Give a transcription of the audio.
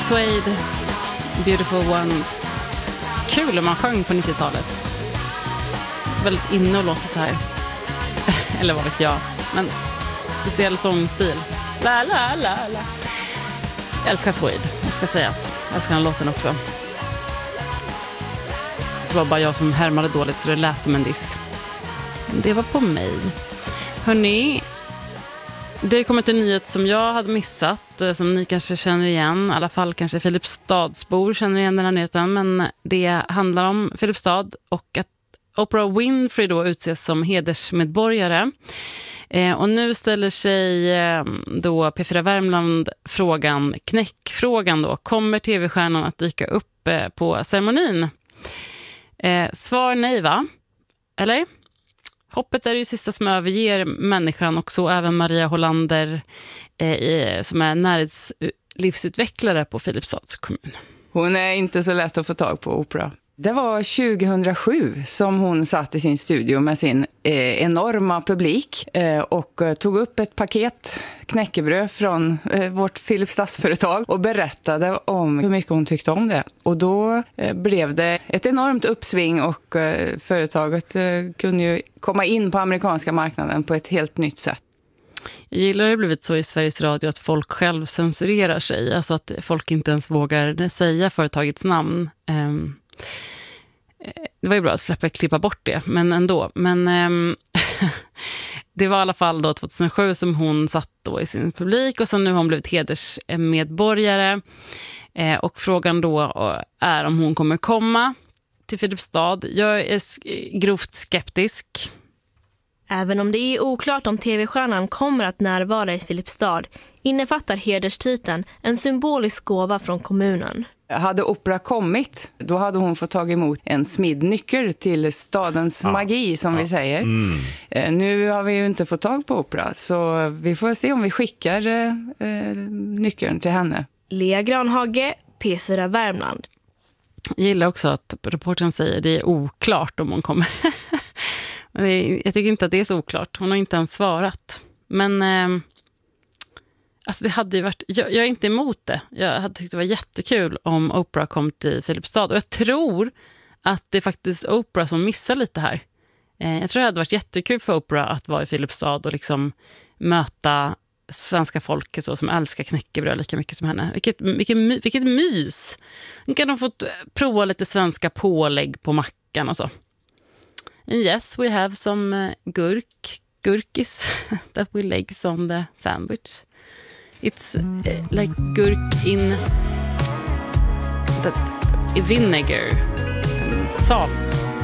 Suede, Beautiful Ones. Kul om man sjöng på 90-talet. Väldigt inne och låter så här. Eller vad vet jag. Men speciell sångstil. La la la la. Jag älskar Suede, det ska sägas. Jag älskar den låten också. Det var bara jag som härmade dåligt så det lät som en diss. Det var på mig. Hörrni, det kom en nyhet som jag hade missat, som ni kanske känner igen. I alla fall kanske Filipstadsbor känner igen den här nyheten. Men det handlar om Filipstad och att Oprah Winfrey då utses som hedersmedborgare. Och nu ställer sig då P4 Värmland knäckfrågan då. Kommer tv-stjärnan att dyka upp på ceremonin? Svar nej, va? Eller? Hoppet är ju sista som överger människan, och så även Maria Hollander som är närhetslivsutvecklare på Filipstads kommun. Hon är inte så lätt att få tag på, Oprah. Det var 2007 som hon satt i sin studio med sin enorma publik och tog upp ett paket knäckebröd från vårt Filipstadsföretag och berättade om hur mycket hon tyckte om det. Och då blev det ett enormt uppsving och företaget kunde ju komma in på amerikanska marknaden på ett helt nytt sätt. Jag gillar det blivit så i Sveriges Radio att folk själv censurerar sig. Alltså att folk inte ens vågar säga företagets namn. Det var ju bra att klippa bort det, men ändå. Men det var i alla fall då 2007 som hon satt då i sin publik, och sen nu har hon blivit hedersmedborgare. Och frågan då är om hon kommer komma till Filipstad. Jag är grovt skeptisk. Även om det är oklart om tv-stjärnan kommer att närvara i Filipstad innefattar hederstiteln en symbolisk gåva från kommunen. Hade Oprah kommit, då hade hon fått tag emot en smidnyckel till stadens magi, som vi säger. Nu har vi ju inte fått tag på Oprah, så vi får se om vi skickar nyckeln till henne. Lea Granhage, P4 Värmland. Jag gillar också att reportern säger att det är oklart om hon kommer. Jag tycker inte att det är så oklart. Hon har inte ens svarat. Men alltså det hade ju varit... Jag är inte emot det. Jag hade tyckt det var jättekul om Oprah kom till Filipstad. Och jag tror att det är faktiskt Oprah som missar lite här. Jag tror det hade varit jättekul för Oprah att vara i Filipstad och liksom möta svenska folket så, som älskar knäckebröd lika mycket som henne. Vilket mys! Nu kan de få prova lite svenska pålägg på mackan och så. And yes, we have some gurkis that we legs on the sandwich. It's like gurk in vinegar and salt.